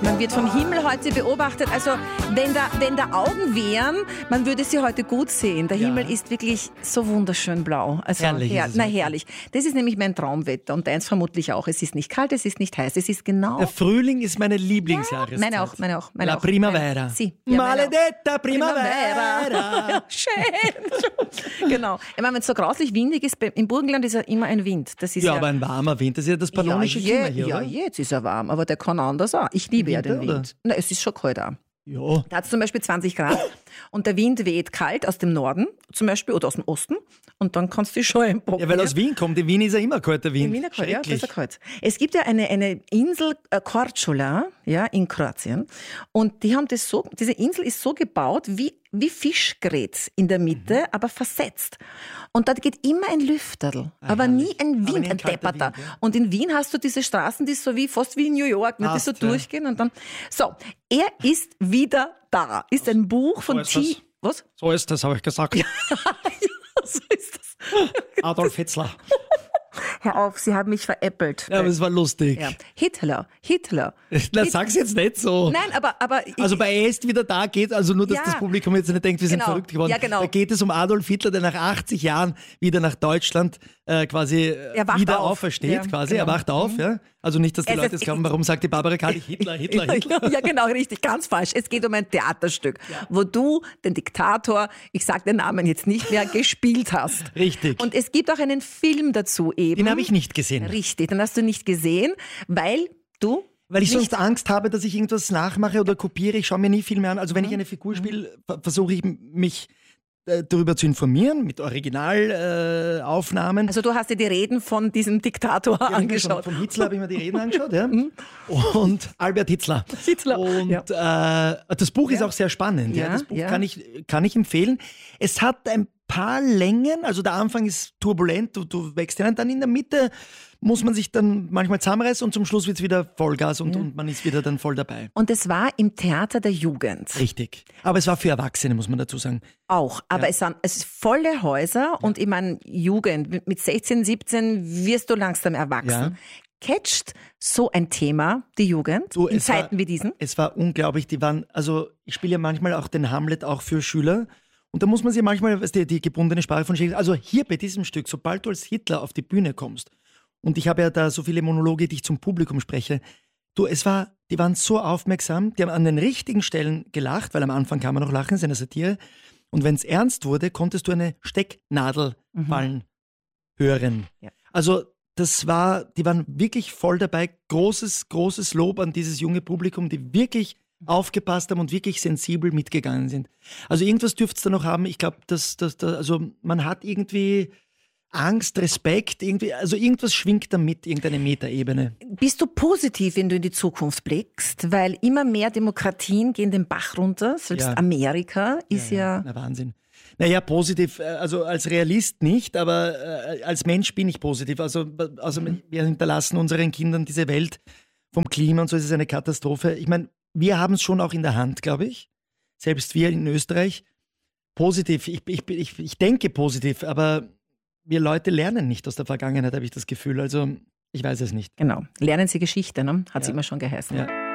Man wird vom Himmel heute beobachtet. Also wenn da Augen wären, man würde sie heute gut sehen. Der Himmel ist wirklich so wunderschön blau. Also, herrlich. Herrlich. Das ist nämlich mein Traumwetter und deins vermutlich auch. Es ist nicht kalt, es ist nicht heiß, es ist genau... Der Frühling ist meine Lieblingsjahreszeit. Meine auch. La primavera. Sie. Ja, Maledetta primavera. Schön. Genau. Ich meine, wenn es so grauslich windig ist, im Burgenland ist ja immer ein Wind. Das ist aber ein warmer Wind, das ist ja das pannonische Klima hier, oder? Ja, jetzt ist er warm, aber der kann anders auch. Ich liebe ja den Wind. Oder? Na, es ist schon kalt auch. Ja. Da hat es zum Beispiel 20 Grad und der Wind weht kalt aus dem Norden zum Beispiel oder aus dem Osten und dann kannst du dich schon einpacken. Ja, weil aus Wien kommt. In Wien ist ja immer kalter Wind. In Wien kalt, ja, das ist kalt. Es gibt ja eine Insel Korčula, ja, in Kroatien und die haben das so, diese Insel ist so gebaut wie Fischgrätz in der Mitte, aber versetzt. Und da geht immer ein Lüfterl, aber nie ein Wind, ein Depperter. Wind, ja. Und in Wien hast du diese Straßen, die so fast wie in New York, die so durchgehen und dann. So, er ist wieder da. Ist ein Buch von T. Was? So ist das, habe ich gesagt. Ja, so ist das. Adolf Hitler. Hör auf, Sie haben mich veräppelt. Ja, aber es war lustig. Ja. Hitler. Na, sag's jetzt nicht so. Nein, aber also bei Er ist wieder da geht, also nur, dass das Publikum jetzt nicht denkt, wir sind verrückt geworden. Ja, genau. Da geht es um Adolf Hitler, der nach 80 Jahren wieder nach Deutschland quasi wieder aufersteht. Ja, Er wacht auf. Ja. Also nicht, dass die Leute jetzt ist- glauben, warum sagt die Barbara Kali Hitler. Ja, genau, richtig, ganz falsch. Es geht um ein Theaterstück, wo du den Diktator, ich sag den Namen jetzt nicht mehr, gespielt hast. Richtig. Und es gibt auch einen Film dazu eben. Den habe ich nicht gesehen. Richtig, den hast du nicht gesehen, weil du... Weil ich nicht sonst Angst habe, dass ich irgendwas nachmache oder kopiere. Ich schaue mir nie viel mehr an. Also wenn ich eine Figur spiele, versuche ich mich darüber zu informieren, mit Originalaufnahmen. Also du hast dir die Reden von diesem Diktator angeschaut. Vom Hitler habe ich mir die Reden angeschaut. Ja. Und Albert Hitler. Und das Buch ist auch sehr spannend. Ja. Das Buch kann ich empfehlen. Es hat ein paar Längen, also der Anfang ist turbulent, du wächst hinein, dann in der Mitte muss man sich dann manchmal zusammenreißen und zum Schluss wird es wieder Vollgas und man ist wieder dann voll dabei. Und es war im Theater der Jugend. Richtig. Aber es war für Erwachsene, muss man dazu sagen. Auch, aber es ist volle Häuser und ich meine, Jugend, mit 16, 17 wirst du langsam erwachsen. Catcht so ein Thema die Jugend in Zeiten wie diesen? Es war unglaublich, ich spiele ja manchmal auch den Hamlet auch für Schüler. Und da muss man sich manchmal, die gebundene Sprache von Shakespeare, also hier bei diesem Stück, sobald du als Hitler auf die Bühne kommst, und ich habe ja da so viele Monologe, die ich zum Publikum spreche, die waren so aufmerksam, die haben an den richtigen Stellen gelacht, weil am Anfang kann man noch lachen, es ist eine Satire. Und wenn es ernst wurde, konntest du eine Stecknadel fallen hören. Ja. Also die waren wirklich voll dabei. Großes Lob an dieses junge Publikum, die wirklich aufgepasst haben und wirklich sensibel mitgegangen sind. Also irgendwas dürfte es da noch haben. Ich glaube, also man hat irgendwie Angst, Respekt, also irgendwas schwingt da mit, irgendeine Metaebene. Bist du positiv, wenn du in die Zukunft blickst? Weil immer mehr Demokratien gehen den Bach runter. Selbst Amerika ist ja... Na, Wahnsinn. Naja, positiv, also als Realist nicht, aber als Mensch bin ich positiv. Also wir hinterlassen unseren Kindern diese Welt vom Klima und so, ist es eine Katastrophe. Ich meine, wir haben es schon auch in der Hand, glaube ich. Selbst wir in Österreich. Positiv, ich denke positiv, aber wir Leute lernen nicht aus der Vergangenheit, habe ich das Gefühl. Also ich weiß es nicht. Genau. Lernen Sie Geschichte, ne? Hat es immer schon geheißen. Ja.